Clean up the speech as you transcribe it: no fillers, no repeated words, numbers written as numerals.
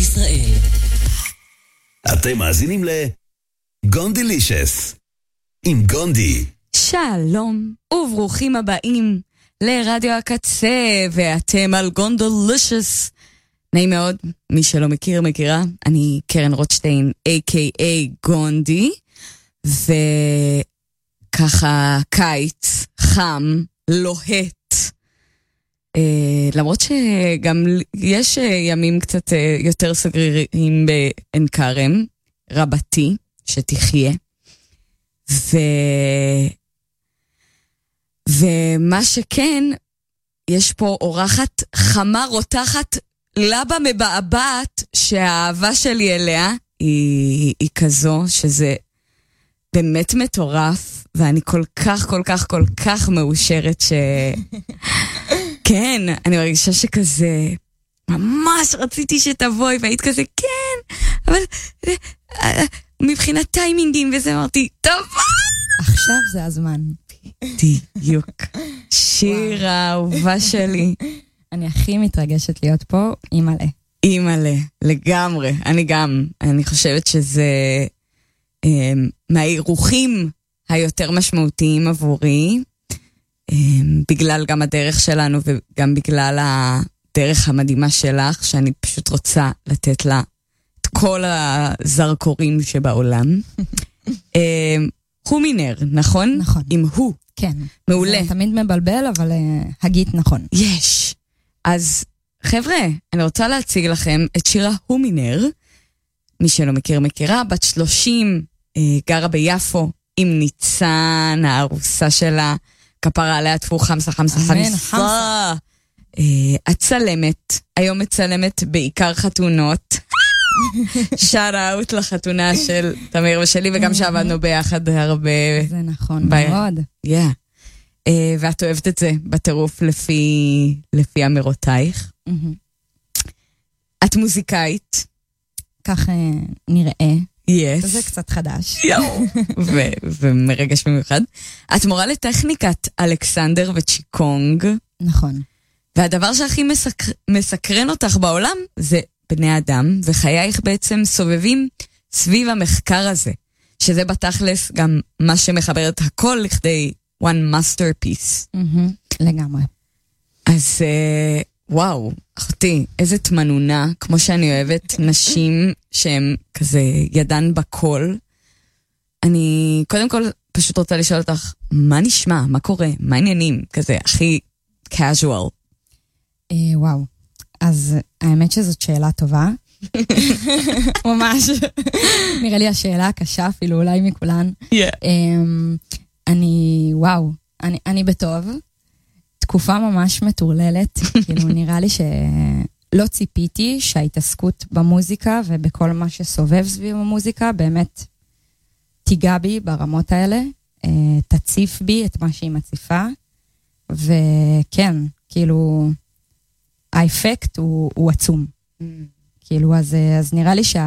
ישראל. אתם מאזינים לגונדילישס עם גונדי. שלום וברוכים הבאים לרדיו הקצה, ואתם על גונדילישס. נעים מאוד, מי שלא מכיר מכירה, אני קרן רוטשטיין a.k.a. גונדי, וככה קיץ חם לוהט, למרות שגם יש ימים קצת יותר סגרירים בעין כרם, רבתי שתחיה, ומה שכן, יש פה אורחת חמה רותחת לבה מבעבעת, שהאהבה שלי אליה היא כזו שזה באמת מטורף, ואני כל כך מאושרת כן, אני מרגישה שכזה ממש רציתי שתבואי, והיית כזה כן, אבל מבחינת טיימינגים וזה אמרתי תבוא, עכשיו זה הזמן. בדיוק. שיר האהובה שלי. אני הכי מתרגשת להיות פה, אימא'לה, לגמרי. אני חושבת שזה מהאירוחים היותר משמעותיים עבורי, בגלל גם הדרך שלנו וגם בגלל הדרך המדהימה שלך, שאני פשוט רוצה לתת לה את כל הזרקורים שבעולם. הומינר, נכון? נכון. עם הוא. כן. מעולה. זה תמיד מבלבל, אבל הגית נכון. יש. אז חבר'ה, אני רוצה להציג לכם את שירה הומינר, מי שלא מכירה, בת 30, גרה ביפו, עם ניצן, הארוסה שלה, כפרה עליה תפו חמסה. הצלמת, היום מצלמת בעיקר חתונות, שאט אאוט לחתונה של תמיר ושלי, וגם שעבדנו ביחד הרבה. זה נכון מאוד. ואת אוהבת את זה בטירוף לפי אמירותייך. את מוזיקאית. כך נראה. Yes. זה קצת חדש. ומרגש במיוחד. את מורה לטכניקת אלכסנדר וצ'יקונג. נכון. והדבר שהכי מסקרן אותך בעולם זה בני אדם, וחייך בעצם סובבים סביב המחקר הזה, שזה בתכלס גם מה שמחבר את הכל לכדי one masterpiece. לגמרי. אז וואו, אחותי, איזה תמנונה, כמו שאני אוהבת נשים שהן כזה ידן בכל. אני קודם כל פשוט רוצה לשאול אותך, מה נשמע, מה קורה, מה העניינים, כזה הכי casual. וואו, אז האמת שזאת שאלה טובה. ממש. נראה לי השאלה הקשה אפילו אולי מכולן. אני בטוב. תקופה ממש מטורללת, כאילו נראה לי שלא ציפיתי שההתעסקות במוזיקה ובכל מה שסובב סביב המוזיקה באמת תיגע בי ברמות האלה, תציף בי את מה שהיא מציפה, וכן, כאילו האפקט הוא עצום. כאילו אז נראה לי